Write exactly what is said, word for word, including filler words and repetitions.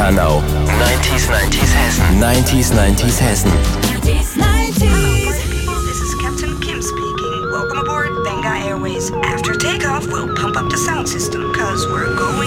Hanau. nineties, nineties Hessen. nineties, nineties Hessen. Hello, party people. This is Captain Kim speaking. Welcome aboard Benga Airways. After takeoff, we'll pump up the sound system, cause we're going